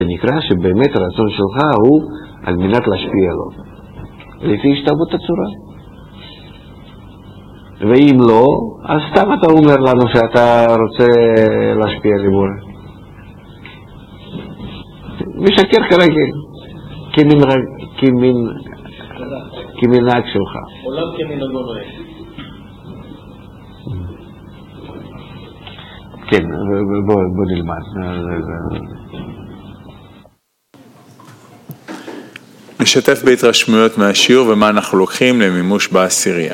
ונקרא שבאמת הרצון שלך הוא על מנת להשפיע לו. לפי השתוות הצורה. ואם לא, אז סתם אתה אומר לנו שאתה רוצה להשפיע לבורא. משקר כרגע, כמנהג שלך. עולם כמנהגו נוהג. כן, בוא נלמד. נשתף בהתרשמויות מהשיעור ומה אנחנו לוקחים למימוש בעשירייה.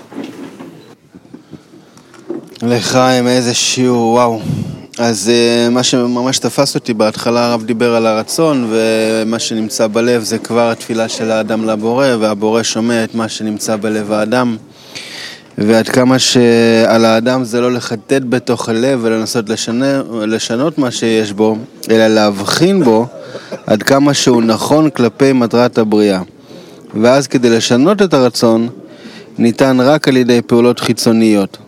לחיים, איזה שיעור, וואו. אז מה שממש תפס אותי בהתחלה, הרב דיבר על הרצון, ומה שנמצא בלב זה כבר התפילה של האדם לבורא, והבורא שומע את מה שנמצא בלב האדם. ועד כמה שעל האדם זה לא לחטט בתוך הלב ולנסות לשנות מה שיש בו, אלא להבחין בו עד כמה שהוא נכון כלפי מטרת הבריאה. ואז כדי לשנות את הרצון ניתן רק על ידי פעולות חיצוניות,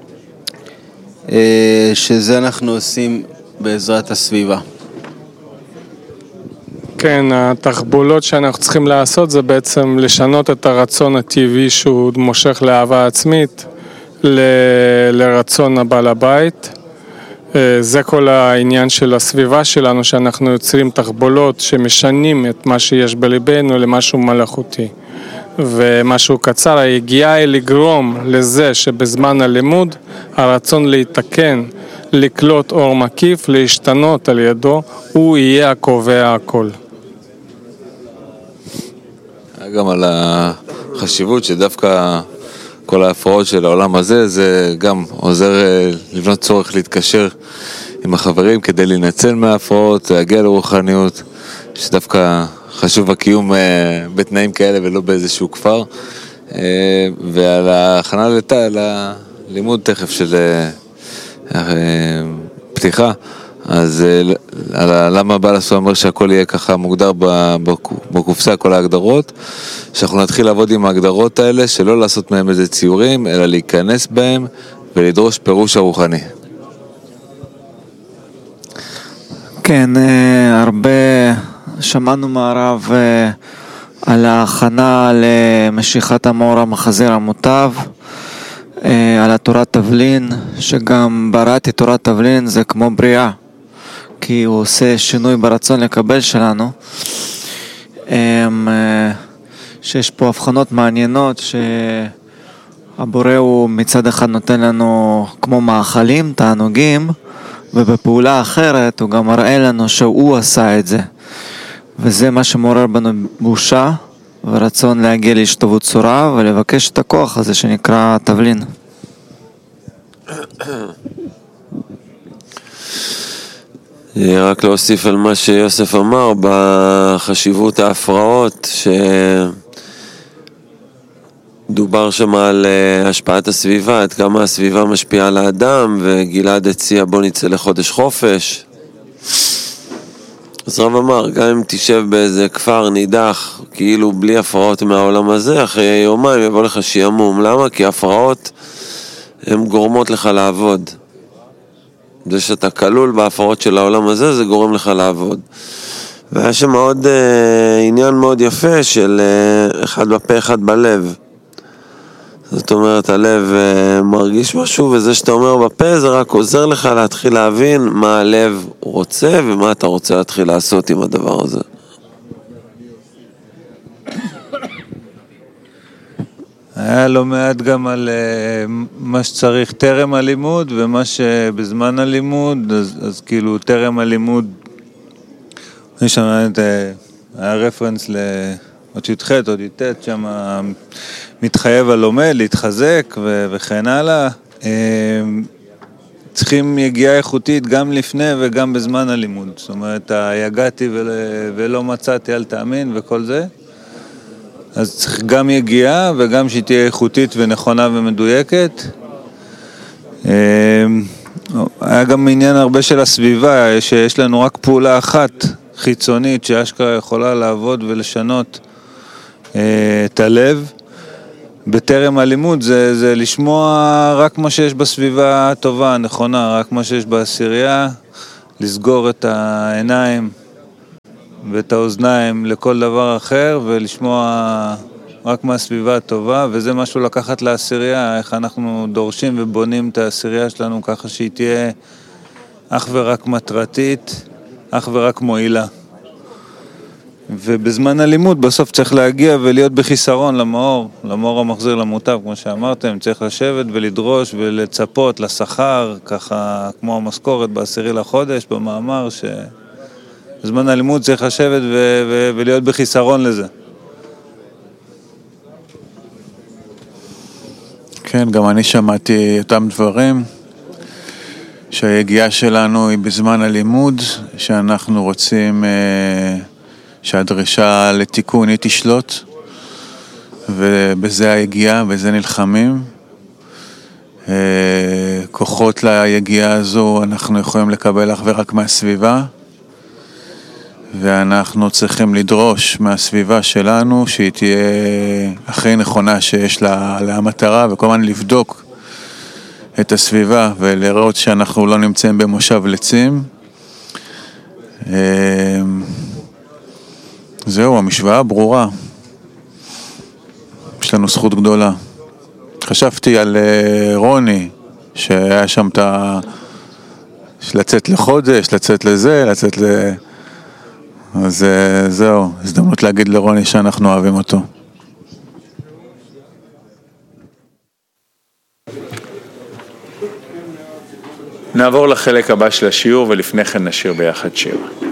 שזה אנחנו עושים בעזרת הסביבה. כן, התחבולות שאנחנו צריכים לעשות זה בעצם לשנות את הרצון הטבעי שהוא מושך לאהבה עצמית לרצון הבעל הבית. זה כל העניין של הסביבה שלנו, שאנחנו יוצרים תחבולות שמשנים את מה שיש בליבנו למשהו מלאכותי. ומשהו קצר, היגיעה היא לגרום לזה שבזמן הלימוד הרצון להתקן, לקלוט אור מקיף, להשתנות על ידו, הוא יהיה הקובע הכל. גם על החשיבות שדווקא כל ההפרעות של העולם הזה, זה גם עוזר לבנות צורך להתקשר עם החברים כדי להינצל מההפרעות, להגיע לרוחניות, שדווקא חשוב הקיום בתנאים כאלה ולא באיזשהו כפר. ועל ההכנה ללימוד תכף של פתיחה, אז למה בעל הסולם אומר שהכל יהיה ככה מוגדר בקופסה, כל ההגדרות, שאנחנו נתחיל לעבוד עם ההגדרות האלה, שלא לעשות מהם איזה ציורים, אלא להיכנס בהם ולדרוש פירוש הרוחני. כן, הרבה שמענו מהרב על ההכנה למשיכת המאור המחזיר המוטב, על התורת תבלין, שגם בראתי תורת תבלין זה כמו בריאה, כי הוא עושה שינוי ברצון לקבל שלנו. שיש פה הבחנות מעניינות, שהבורא הוא מצד אחד נותן לנו כמו מאכלים, תענוגים, ובפעולה אחרת הוא גם מראה לנו שהוא עשה את זה. וזה מה שמעורר בנו בושה ורצון להגיע להשתוות צורה ולבקש את הכוח הזה שנקרא תבלין. רק להוסיף על מה שיוסף אמר בחשיבות ההפרעות, שדובר שם על השפעת הסביבה, עד כמה הסביבה משפיעה על האדם, וגלעד הציע בוא נצא לחודש חופש. אז רב אמר, גם אם תשב באיזה כפר נידח, כאילו בלי הפרעות מהעולם הזה, אחרי יומיים יבוא לך שיעמום. למה? כי הפרעות הן גורמות לך לעבוד. זה שאתה כלול בהפרעות של העולם הזה, זה גורם לך לעבוד. והיה שם עוד עניין מאוד יפה של אחד בפה, אחד בלב. זאת אומרת, הלב מרגיש משהו, וזה שאתה אומר בפה, זה רק עוזר לך להתחיל להבין מה הלב רוצה, ומה אתה רוצה להתחיל לעשות עם הדבר הזה. היה לא מעט גם על מה שצריך טרם הלימוד, ומה שבזמן הלימוד, אז כאילו טרם הלימוד, אני שמעתי, היה רפרנס עוד י"ח, עוד י"ט, שם מתחייב הלומד, להתחזק וכן הלאה. צריכים יגיעה איכותית גם לפני וגם בזמן הלימוד. זאת אומרת, יגעתי ולא מצאתי, אל תאמין וכל זה. אז צריך גם יגיעה וגם שהיא תהיה איכותית ונכונה ומדויקת. היה גם עניין הרבה של הסביבה, שיש לנו רק פעולה אחת חיצונית שאשכרה יכולה לעבוד ולשנות את הלב. בטרם הלימוד זה לשמוע רק מה שיש בסביבה הטובה, הנכונה, רק מה שיש בעשירייה, לסגור את העיניים ואת האוזניים לכל דבר אחר, ולשמוע רק מהסביבה הטובה, וזה משהו לקחת לעשירייה, איך אנחנו דורשים ובונים את העשירייה שלנו ככה שהיא תהיה אך ורק מטרתית, אך ורק מועילה. ובזמן הלימוד בסוף צריך להגיע ולהיות בחיסרון למאור המחזיר למוטב, כמו שאמרתם, צריך לשבת ולדרוש ולצפות לשכר, ככה כמו המשכורת ב10 לחודש, במאמר, שבזמן הלימוד צריך לשבת ולהיות בחיסרון לזה. כן, גם אני שמעתי אותם דברים, שהיגיעה שלנו היא בזמן הלימוד, שאנחנו רוצים שהדרישה לתיקון היא תשלוט, ובזה היגיעה, בזה נלחמים. כוחות ליגיעה הזו אנחנו יכולים לקבל אך ורק מהסביבה, ואנחנו צריכים לדרוש מהסביבה שלנו שהיא תהיה הכי נכונה שיש לה המטרה, וכל הזמן לבדוק את הסביבה ולראות שאנחנו לא נמצאים במושב לצים. זהו, המשוואה ברורה. יש לנו זכות גדולה. חשבתי על רוני, שהיה שם לצאת לחודש, לצאת לזה, לצאת אז זהו, הזדמנות להגיד לרוני שאנחנו אוהבים אותו. נעבור לחלק הבא של השיעור, ולפני כן נשיר ביחד שיר.